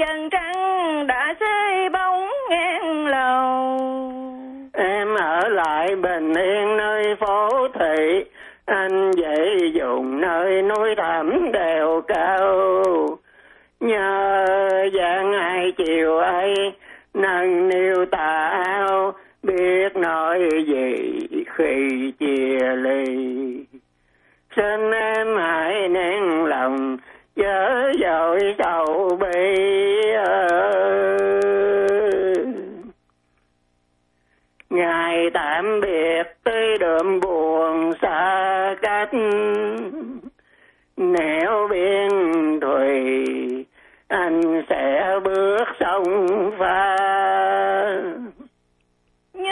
trăng trăng đã xây bóng ngang lầu. Em ở lại bình yên nơi phố thị, anh dậy dùng nơi núi thẳm đèo cao. Nhớ dáng ai chiều ấy nâng niu tà áo, biết nói gì khi chia ly. Xin em hãy nén lòng chớ dội sầu bi. Ngày tạm biệt tuy đượm buồn xa cách,